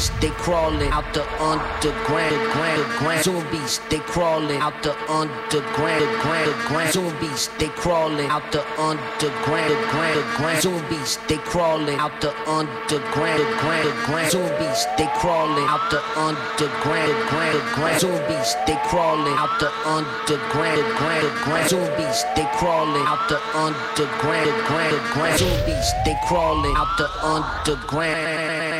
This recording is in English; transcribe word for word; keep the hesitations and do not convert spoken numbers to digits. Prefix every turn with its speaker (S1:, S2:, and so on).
S1: Zombies, they crawling out the underground. Zombies, they crawling out the underground. Zombies, they crawling out the underground. Zombies, they crawling out the underground. Zombies, they crawling out the underground. Zombies, they crawling out the underground. Zombies, they crawling out the underground. Zombies, they crawling out the underground.